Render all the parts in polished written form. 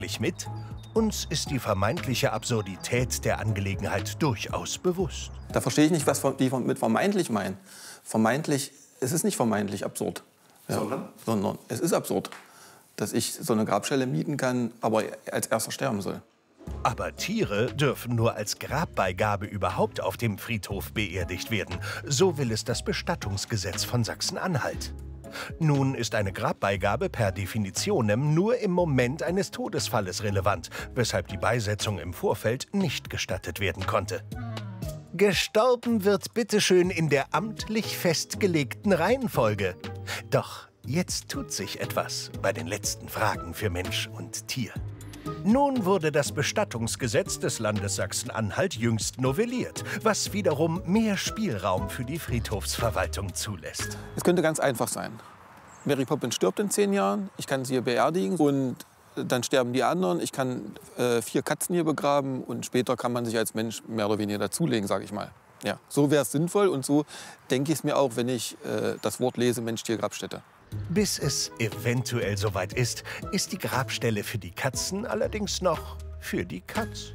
mit? Uns ist die vermeintliche Absurdität der Angelegenheit durchaus bewusst. Da verstehe ich nicht, was die mit vermeintlich meinen. Vermeintlich, es ist nicht vermeintlich absurd. Ja, sondern es ist absurd, dass ich so eine Grabstelle mieten kann, aber als erster sterben soll. Aber Tiere dürfen nur als Grabbeigabe überhaupt auf dem Friedhof beerdigt werden. So will es das Bestattungsgesetz von Sachsen-Anhalt. Nun ist eine Grabbeigabe per Definitionem nur im Moment eines Todesfalles relevant, weshalb die Beisetzung im Vorfeld nicht gestattet werden konnte. Gestorben wird bitteschön in der amtlich festgelegten Reihenfolge. Doch jetzt tut sich etwas bei den letzten Fragen für Mensch und Tier. Nun wurde das Bestattungsgesetz des Landes Sachsen-Anhalt jüngst novelliert, was wiederum mehr Spielraum für die Friedhofsverwaltung zulässt. Es könnte ganz einfach sein. Mary Poppins stirbt in 10 Jahren, ich kann sie hier beerdigen und dann sterben die anderen. Ich kann 4 Katzen hier begraben und später kann man sich als Mensch mehr oder weniger dazulegen, sage ich mal. Ja, so wäre es sinnvoll und so denke ich es mir auch, wenn ich das Wort lese, Mensch-Tier-Grabstätte. Bis es eventuell soweit ist, ist die Grabstelle für die Katzen allerdings noch für die Katz.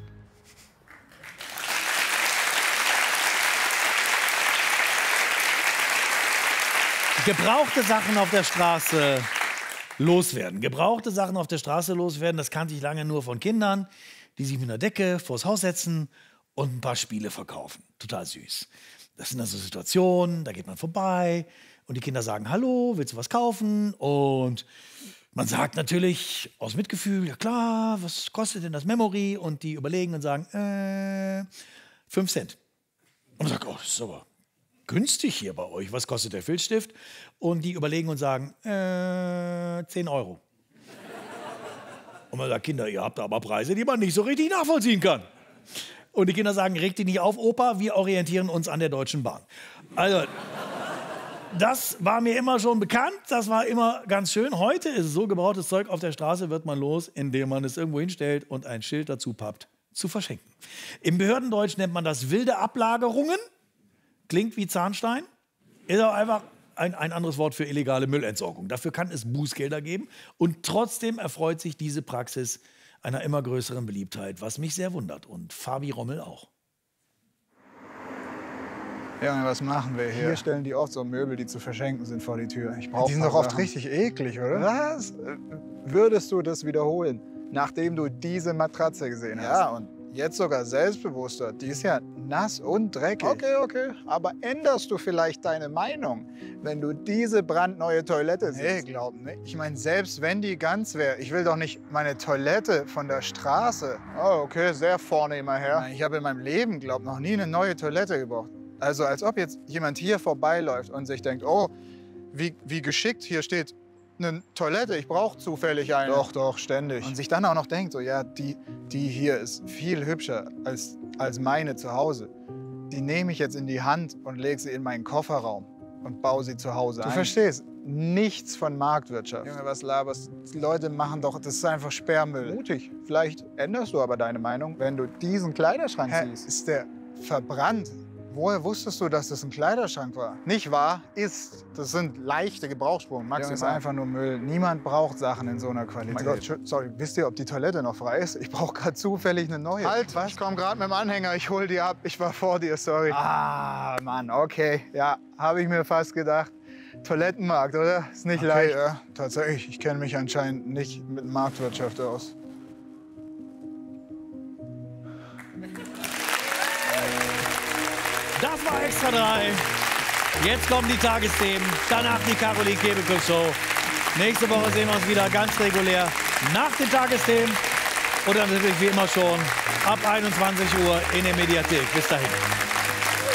Gebrauchte Sachen auf der Straße loswerden. Gebrauchte Sachen auf der Straße loswerden, das kannte ich lange nur von Kindern, die sich mit einer Decke vors Haus setzen und ein paar Spiele verkaufen. Total süß. Das sind also Situationen, da geht man vorbei und die Kinder sagen, hallo, willst du was kaufen? Und man sagt natürlich aus Mitgefühl, ja klar, was kostet denn das Memory? Und die überlegen und sagen, 5 Cent. Und man sagt, oh, das ist aber günstig hier bei euch. Was kostet der Filzstift? Und die überlegen und sagen, 10 Euro. Und man sagt, Kinder, ihr habt aber Preise, die man nicht so richtig nachvollziehen kann. Und die Kinder sagen, reg dich nicht auf, Opa, wir orientieren uns an der Deutschen Bahn. Also, das war mir immer schon bekannt, das war immer ganz schön. Heute ist es so, gebrauchtes Zeug auf der Straße wird man los, indem man es irgendwo hinstellt und ein Schild dazu pappt, zu verschenken. Im Behördendeutsch nennt man das wilde Ablagerungen. Klingt wie Zahnstein, ist aber einfach ein anderes Wort für illegale Müllentsorgung. Dafür kann es Bußgelder geben und trotzdem erfreut sich diese Praxis einer immer größeren Beliebtheit, was mich sehr wundert und Fabi Rommel auch. Ja, was machen wir hier? Hier stellen die oft so Möbel, die zu verschenken sind, vor die Tür. Die sind doch oft richtig eklig, oder? Was? Würdest du das wiederholen, nachdem du diese Matratze gesehen hast? Ja, und jetzt sogar selbstbewusster. Die ist ja nass und dreckig. Okay. Aber änderst du vielleicht deine Meinung, wenn du diese brandneue Toilette siehst? Nee, glaub nicht. Ich meine, selbst wenn die ganz wäre, ich will doch nicht meine Toilette von der Straße. Oh, okay, sehr vornehmer Herr. Ich habe in meinem Leben, glaub, noch nie eine neue Toilette gebraucht. Also als ob jetzt jemand hier vorbeiläuft und sich denkt, oh, wie geschickt, hier steht eine Toilette, ich brauche zufällig eine. Doch, ständig. Und sich dann auch noch denkt, so, ja, die hier ist viel hübscher als meine zu Hause. Die nehme ich jetzt in die Hand und lege sie in meinen Kofferraum und baue sie zu Hause ein. Du verstehst nichts von Marktwirtschaft. Junge, was laberst? Die Leute machen doch, das ist einfach Sperrmüll. Mutig. Vielleicht änderst du aber deine Meinung, wenn du diesen Kleiderschrank siehst. Ist der verbrannt? Woher wusstest du, dass das ein Kleiderschrank war? Nicht wahr? Ist. Das sind leichte Gebrauchsspuren, maximal. Das ist einfach nur Müll. Niemand braucht Sachen in so einer Qualität. Mein Gott, sorry, wisst ihr, ob die Toilette noch frei ist? Ich brauche gerade zufällig eine neue. Halt, was? Ich komme gerade mit dem Anhänger, ich hol die ab. Ich war vor dir, sorry. Ah, Mann, okay. Ja, habe ich mir fast gedacht. Toilettenmarkt, oder? Ist nicht Okay, leicht. ja, tatsächlich. Ich kenne mich anscheinend nicht mit Marktwirtschaft aus. Das war Extra 3. Jetzt kommen die Tagesthemen, danach die Caroline Kebekus Show. Nächste Woche sehen wir uns wieder ganz regulär nach den Tagesthemen oder natürlich wie immer schon ab 21 Uhr in der Mediathek. Bis dahin.